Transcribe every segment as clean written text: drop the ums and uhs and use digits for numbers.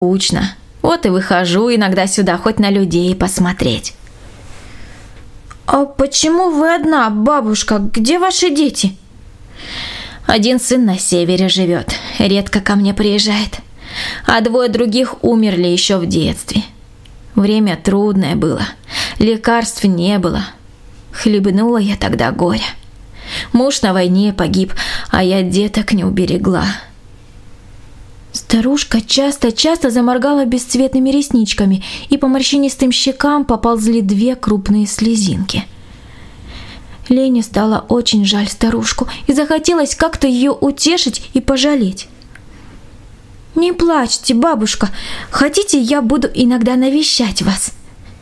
скучно. Вот и выхожу иногда сюда хоть на людей посмотреть». «А почему вы одна, бабушка? Где ваши дети?» «Один сын на севере живет, редко ко мне приезжает, а 2 других умерли еще в детстве. Время трудное было, лекарств не было. Хлебнула я тогда горя. Муж на войне погиб, а я деток не уберегла». Старушка часто-часто заморгала бесцветными ресничками, и по морщинистым щекам поползли 2 крупные слезинки. Лене стало очень жаль старушку, и захотелось как-то ее утешить и пожалеть. «Не плачьте, бабушка. Хотите, я буду иногда навещать вас?»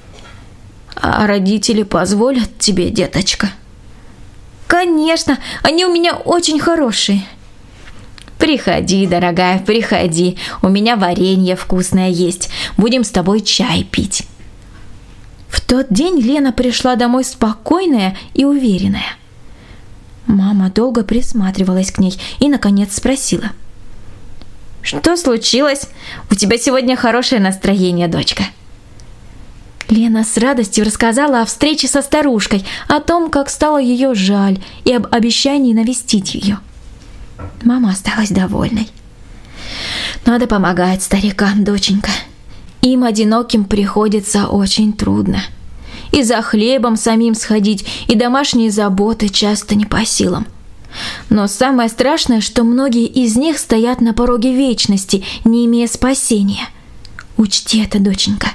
«А родители позволят тебе, деточка?» «Конечно, они у меня очень хорошие». «Приходи, дорогая, приходи. У меня варенье вкусное есть. Будем с тобой чай пить». В тот день Лена пришла домой спокойная и уверенная. Мама долго присматривалась к ней и, наконец, спросила: «Что случилось? У тебя сегодня хорошее настроение, дочка». Лена с радостью рассказала о встрече со старушкой, о том, как стало ее жаль, и об обещании навестить ее. Мама осталась довольной. «Надо помогать старикам, доченька. Им одиноким приходится очень трудно. И за хлебом самим сходить, и домашние заботы часто не по силам. Но самое страшное, что многие из них стоят на пороге вечности, не имея спасения. Учти это, доченька».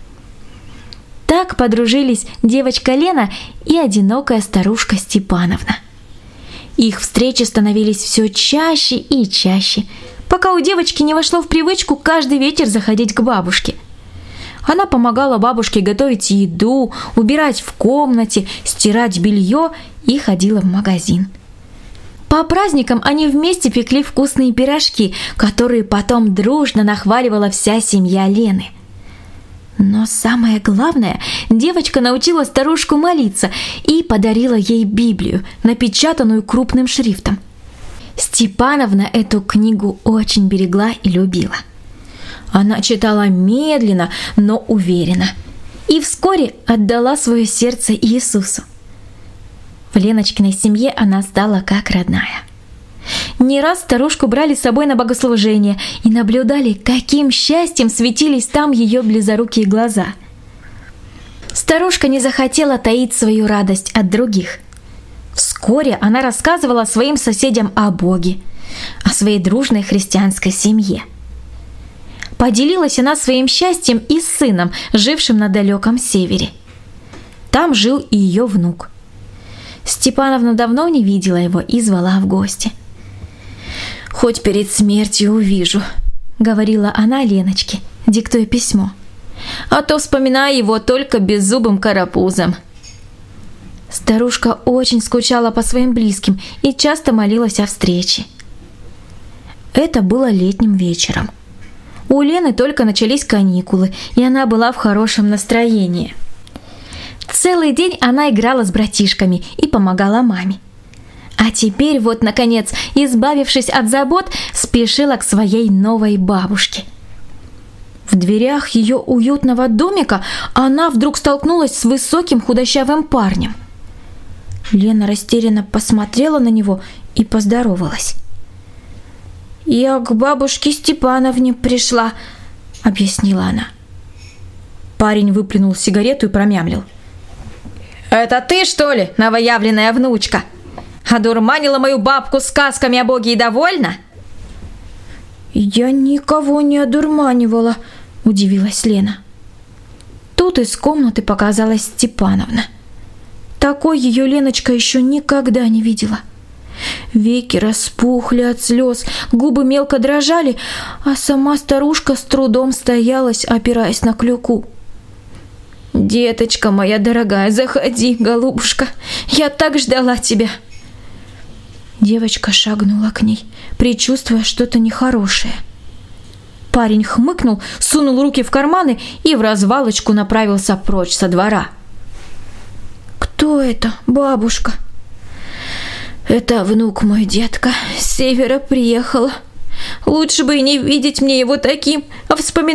Так подружились девочка Лена и одинокая старушка Степановна. Их встречи становились все чаще и чаще, пока у девочки не вошло в привычку каждый вечер заходить к бабушке. Она помогала бабушке готовить еду, убирать в комнате, стирать белье и ходила в магазин. По праздникам они вместе пекли вкусные пирожки, которые потом дружно нахваливала вся семья Лены. Но самое главное, девочка научила старушку молиться и подарила ей Библию, напечатанную крупным шрифтом. Степановна эту книгу очень берегла и любила. Она читала медленно, но уверенно, и вскоре отдала свое сердце Иисусу. В Леночкиной семье она стала как родная. Не раз старушку брали с собой на богослужение и наблюдали, каким счастьем светились там ее близорукие глаза. Старушка не захотела таить свою радость от других. Вскоре она рассказывала своим соседям о Боге, о своей дружной христианской семье. Поделилась она своим счастьем и с сыном, жившим на далеком севере. Там жил и ее внук. Степановна давно не видела его и звала в гости. «Хоть перед смертью увижу», — говорила она Леночке, диктуя письмо. «А то вспоминаю его только беззубым карапузом». Старушка очень скучала по своим близким и часто молилась о встрече. Это было летним вечером. У Лены только начались каникулы, и она была в хорошем настроении. Целый день она играла с братишками и помогала маме. А теперь вот, наконец, избавившись от забот, спешила к своей новой бабушке. В дверях ее уютного домика она вдруг столкнулась с высоким худощавым парнем. Лена растерянно посмотрела на него и поздоровалась. «Я к бабушке Степановне пришла», — объяснила она. Парень выплюнул сигарету и промямлил: «Это ты, что ли, новоявленная внучка? Одурманила мою бабку сказками о Боге и довольна?» «Я никого не одурманивала», — удивилась Лена. Тут из комнаты показалась Степановна. Такой ее Леночка еще никогда не видела. Веки распухли от слез, губы мелко дрожали, а сама старушка с трудом стоялась, опираясь на клюку. «Деточка моя дорогая, заходи, голубушка, я так ждала тебя». Девочка шагнула к ней, предчувствуя что-то нехорошее. Парень хмыкнул, сунул руки в карманы и вразвалочку направился прочь со двора. «Кто это, бабушка?» «Это внук мой, детка, с севера приехала. Лучше бы и не видеть мне его таким, а вспоминать